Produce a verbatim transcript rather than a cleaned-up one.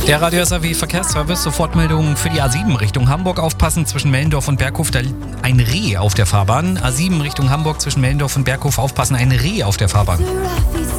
Der Radio S A W Verkehrsservice, Sofortmeldungen für die A sieben Richtung Hamburg. Aufpassen, zwischen Mellendorf und Berghof, da liegt ein Reh auf der Fahrbahn. A sieben Richtung Hamburg, zwischen Mellendorf und Berghof, aufpassen, ein Reh auf der Fahrbahn.